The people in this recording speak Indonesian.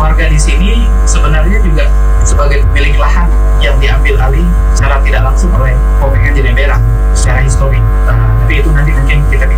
warga di sini sebenarnya juga sebagai pemilik lahan yang diambil alih secara tidak langsung oleh Pemegang Jene Berak secara histori. Tapi itu nanti mungkin kita